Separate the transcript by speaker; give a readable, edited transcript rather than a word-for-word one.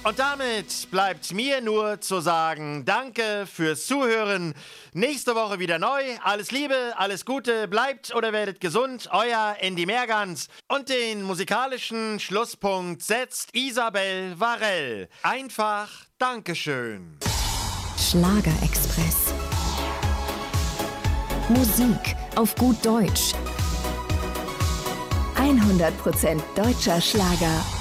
Speaker 1: Und damit bleibt mir nur zu sagen, danke fürs Zuhören. Nächste Woche wieder neu. Alles Liebe, alles Gute, bleibt oder werdet gesund. Euer Andy Mergans. Und den musikalischen Schlusspunkt setzt Isabel Varell. Einfach Dankeschön.
Speaker 2: Schlagerexpress. Musik auf gut Deutsch. 100% deutscher Schlager.